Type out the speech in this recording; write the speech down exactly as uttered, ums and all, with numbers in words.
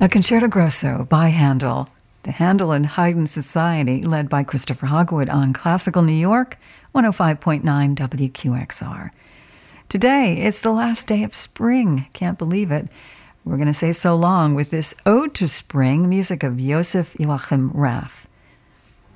A concerto grosso by Handel, the Handel and Haydn Society, led by Christopher Hogwood on Classical New York, one oh five point nine W Q X R. Today, it's the last day of spring. Can't believe it. We're going to say so long with this Ode to Spring, music of Joseph Joachim Raff.